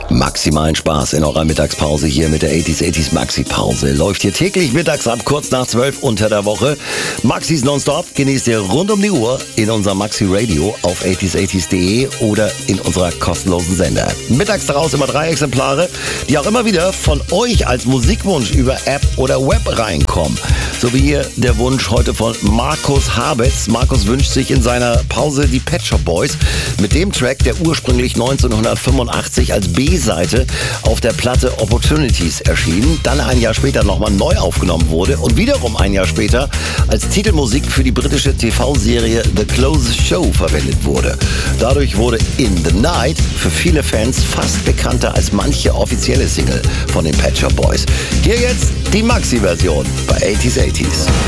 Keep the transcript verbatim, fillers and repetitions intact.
Maximalen Spaß in eurer Mittagspause hier mit der achtziger achtziger Maxi-Pause. Läuft hier täglich mittags ab kurz nach zwölf unter der Woche. Maxis Nonstop genießt ihr rund um die Uhr in unserem Maxi Radio auf achtziger achtziger punkt de oder in unserer kostenlosen Sender. Mittags daraus immer drei Exemplare, die auch immer wieder von euch als Musikwunsch über App oder Web reinkommen. So wie hier der Wunsch heute von Markus Habetz. Markus wünscht sich in seiner Pause die Pet Shop Boys mit dem Track, der ursprünglich neunzehnhundertfünfundachtzig als B-Seite auf der Platte Opportunities erschienen, dann ein Jahr später nochmal neu aufgenommen wurde und wiederum ein Jahr später als Titelmusik für die britische T V-Serie The Closest Show verwendet wurde. Dadurch wurde In the Night für viele Fans fast bekannter als manche offizielle Single von den Pet Shop Boys. Hier jetzt die Maxi-Version bei achtziger achtziger.